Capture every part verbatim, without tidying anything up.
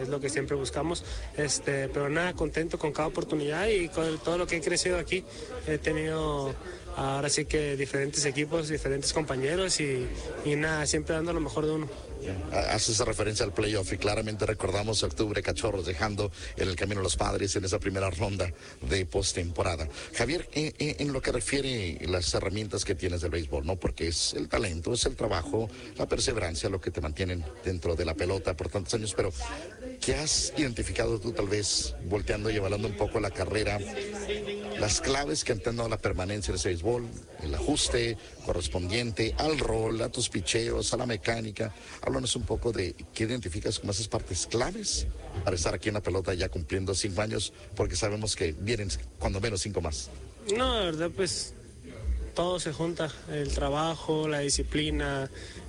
es lo que siempre buscamos. Este, pero nada, contento con cada oportunidad y con todo lo que he crecido aquí. He tenido ahora sí que diferentes equipos, diferentes compañeros y, y nada, siempre dando lo mejor de uno. Haces referencia al playoff y claramente recordamos octubre, Cachorros dejando en el camino a los Padres en esa primera ronda de postemporada. Javier, en, en lo que refiere las herramientas que tienes del béisbol, ¿no? Porque es el talento, es el trabajo, la perseverancia, lo que te mantienen dentro de la pelota por tantos años, pero ¿qué has identificado tú tal vez volteando y evaluando un poco la carrera? Las claves que han dado la permanencia en ese béisbol, el ajuste correspondiente al rol, a tus picheos, a la mecánica. Háblanos un poco de qué identificas como esas partes claves para estar aquí en la pelota ya cumpliendo cinco años, porque sabemos que vienen cuando menos cinco más. No, la verdad, pues todo se junta, el trabajo, la disciplina,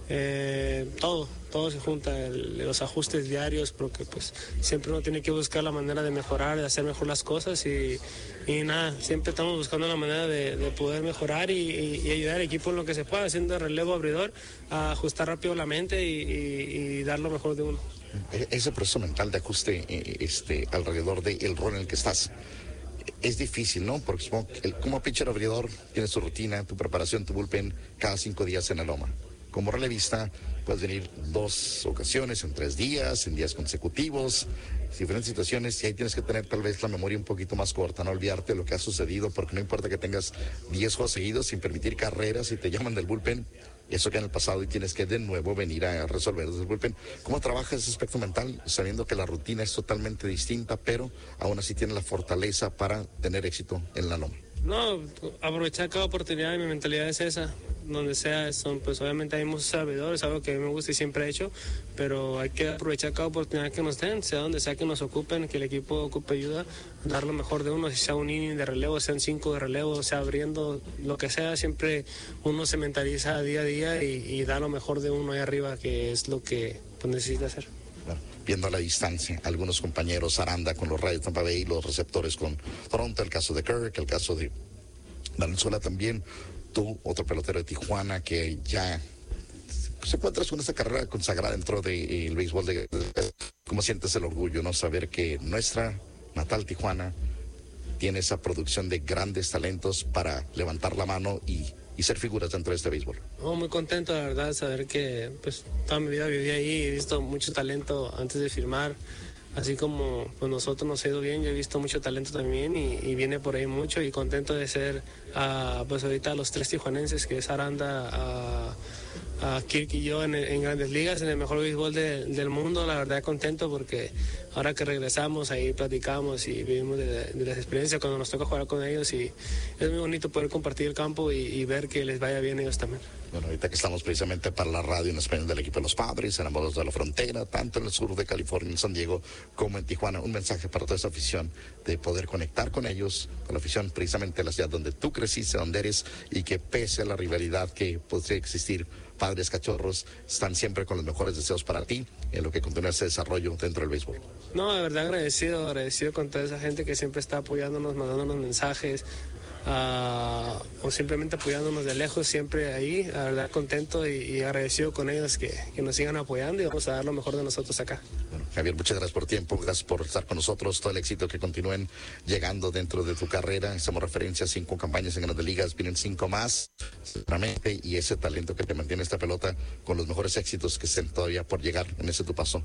eh, todo, todo se junta, el, los ajustes diarios, porque pues siempre uno tiene que buscar la manera de mejorar, de hacer mejor las cosas y, y nada, siempre estamos buscando la manera de, de poder mejorar y, y, y ayudar al equipo en lo que se pueda, haciendo relevo abridor, a ajustar rápido la mente y, y, y dar lo mejor de uno. Ese proceso mental de ajuste este, alrededor del rol en el que estás es difícil, ¿no? Porque el, como pitcher abridor tienes tu rutina, tu preparación, tu bullpen cada cinco días en la loma. Como relevista puedes venir dos ocasiones en tres días, en días consecutivos, diferentes situaciones, y ahí tienes que tener tal vez la memoria un poquito más corta, no olvidarte de lo que ha sucedido, porque no importa que tengas diez juegos seguidos sin permitir carreras y te llaman del bullpen, eso queda en el pasado y tienes que de nuevo venir a resolver desde el bullpen. ¿Cómo trabajas ese aspecto mental, sabiendo que la rutina es totalmente distinta, pero aún así tienes la fortaleza para tener éxito en la loma? No, aprovechar cada oportunidad, mi mentalidad es esa, donde sea, son, pues obviamente hay muchos servidores, algo que a mí me gusta y siempre he hecho, pero hay que aprovechar cada oportunidad que nos den, sea donde sea que nos ocupen, que el equipo ocupe ayuda, dar lo mejor de uno, si sea un inning de relevo, sean cinco de relevo, sea abriendo, lo que sea, siempre uno se mentaliza día a día y, y da lo mejor de uno ahí arriba, que es lo que pues, necesita hacer. Bueno, viendo a la distancia, algunos compañeros, Aranda con los Rayos de Tampa Bay, los receptores con Toronto, el caso de Kirk, el caso de Valenzuela también, tú, otro pelotero de Tijuana que ya se encuentras con esta carrera consagrada dentro del de, béisbol. De, ¿Cómo sientes el orgullo, no? Saber que nuestra natal Tijuana tiene esa producción de grandes talentos para levantar la mano y y ser figuras dentro de este béisbol. Oh, muy contento, la verdad, saber que pues toda mi vida viví ahí, he visto mucho talento antes de firmar, así como pues, nosotros nos ha ido bien, yo he visto mucho talento también y, y viene por ahí mucho y contento de ser uh, pues ahorita los tres tijuanenses, que es Aranda, uh, a Kirk y yo en, en grandes ligas, en el mejor béisbol de, del mundo. La verdad contento porque ahora que regresamos ahí platicamos y vivimos de, de las experiencias cuando nos toca jugar con ellos y es muy bonito poder compartir el campo y, y ver que les vaya bien a ellos también. Bueno, ahorita que estamos precisamente para la radio en español del equipo de los Padres, enamorados de la frontera, tanto en el sur de California, en San Diego, como en Tijuana, un mensaje para toda esa afición de poder conectar con ellos, con la afición precisamente de la ciudad donde tú creciste, donde eres, y que pese a la rivalidad que podría existir, Padres Cachorros están siempre con los mejores deseos para ti en lo que continúa ese desarrollo dentro del béisbol. No, de verdad agradecido, agradecido con toda esa gente que siempre está apoyándonos, mandándonos mensajes, uh, o simplemente apoyándonos de lejos, siempre ahí, la verdad contento y, y agradecido con ellos que, que nos sigan apoyando y vamos a dar lo mejor de nosotros acá. Bueno, Javier, muchas gracias por tu tiempo, gracias por estar con nosotros, todo el éxito que continúen llegando dentro de tu carrera. Hacemos referencia a cinco campañas en Grandes Ligas, vienen cinco más, seguramente, y ese talento que te mantiene esta pelota con los mejores éxitos que estén todavía por llegar en ese tu paso.